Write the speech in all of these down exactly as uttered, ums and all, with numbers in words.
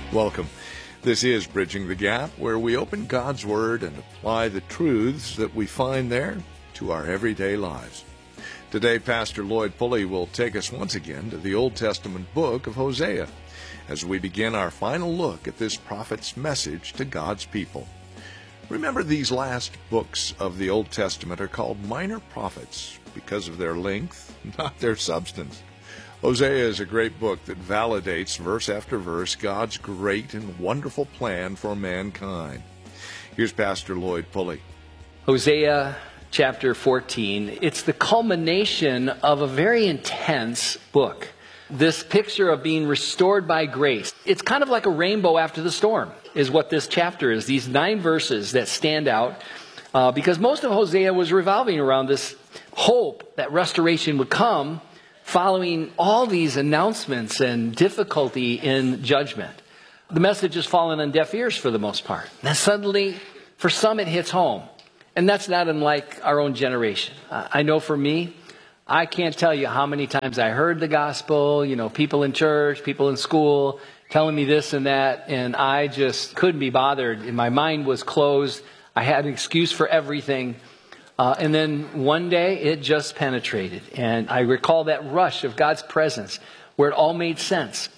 Welcome. This is Bridging the Gap, where we open God's Word and apply the truths that we find there to our everyday lives. Today, Pastor Lloyd Pulley will take us once again to the Old Testament book of Hosea as we begin our final look at this prophet's message to God's people. Remember, these last books of the Old Testament are called minor prophets because of their length, not their substance. Hosea is a great book that validates, verse after verse, God's great and wonderful plan for mankind. Here's Pastor Lloyd Pulley. Hosea chapter fourteen. It's the culmination of a very intense book. This picture of being restored by grace. It's kind of like a rainbow after the storm, is what this chapter is. These nine verses that stand out, uh, because most of Hosea was revolving around this hope that restoration would come following all these announcements and difficulty in judgment. The message has fallen on deaf ears for the most part. Then suddenly, for some, it hits home. And that's not unlike our own generation. Uh, I know for me, I can't tell you how many times I heard the gospel, you know, people in church, people in school, telling me this and that, and I just couldn't be bothered. And my mind was closed. I had an excuse for everything. Uh, and then one day, it just penetrated. And I recall that rush of God's presence where it all made sense.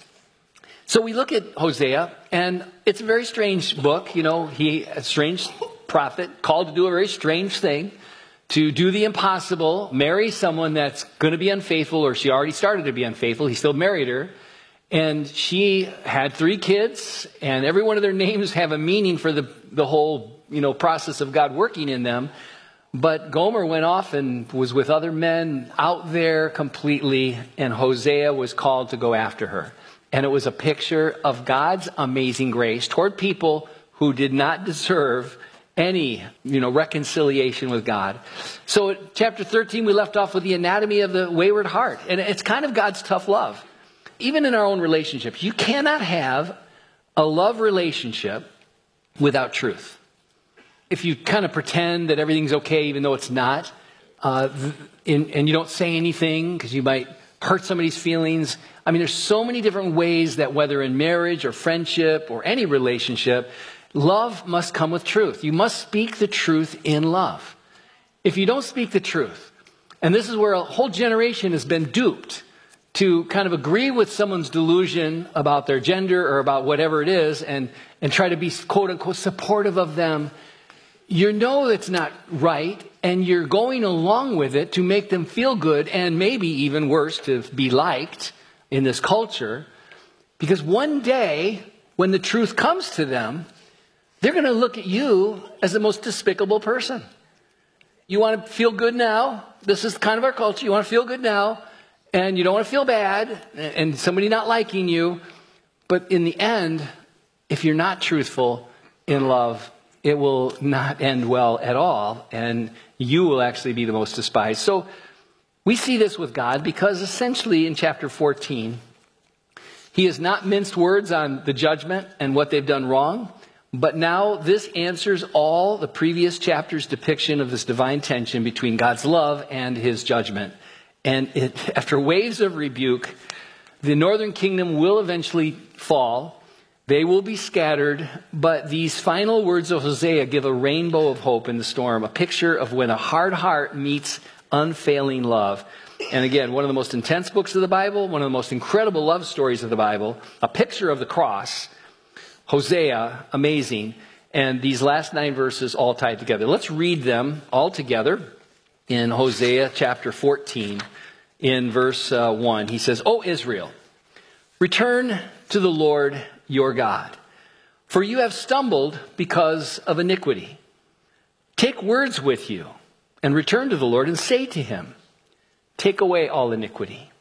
So we look at Hosea, and it's a very strange book. You know, he, a strange prophet, called to do a very strange thing, to do the impossible, marry someone that's going to be unfaithful, or she already started to be unfaithful. He still married her. And she had three kids, and every one of their names have a meaning for the, the whole, you know, process of God working in them. But Gomer went off and was with other men out there completely, and Hosea was called to go after her. And it was a picture of God's amazing grace toward people who did not deserve any, you know, reconciliation with God. So at chapter thirteen, we left off with the anatomy of the wayward heart. And it's kind of God's tough love. Even in our own relationships, you cannot have a love relationship without truth. If you kind of pretend that everything's okay, even though it's not, uh, and, and you don't say anything because you might hurt somebody's feelings. I mean, there's so many different ways that whether in marriage or friendship or any relationship, love must come with truth. You must speak the truth in love. If you don't speak the truth, and this is where a whole generation has been duped to kind of agree with someone's delusion about their gender or about whatever it is and, and try to be quote unquote supportive of them. You know it's not right, and you're going along with it to make them feel good, and maybe even worse, to be liked in this culture. Because one day, when the truth comes to them, they're going to look at you as the most despicable person. You want to feel good now? This is kind of our culture. You want to feel good now, and you don't want to feel bad, and somebody not liking you. But in the end, if you're not truthful in love, it will not end well at all, and you will actually be the most despised. So we see this with God because essentially in chapter fourteen, he has not minced words on the judgment and what they've done wrong, but now this answers all the previous chapters' depiction of this divine tension between God's love and his judgment. And it, after waves of rebuke, the northern kingdom will eventually fall. They will be scattered, but these final words of Hosea give a rainbow of hope in the storm, a picture of when a hard heart meets unfailing love. And again, one of the most intense books of the Bible, one of the most incredible love stories of the Bible, a picture of the cross, Hosea, amazing, and these last nine verses all tied together. Let's read them all together in Hosea chapter fourteen, in verse uh, one. He says, "O Israel, return to the Lord your God, for you have stumbled because of iniquity. Take words with you and return to the Lord and say to him, take away all iniquity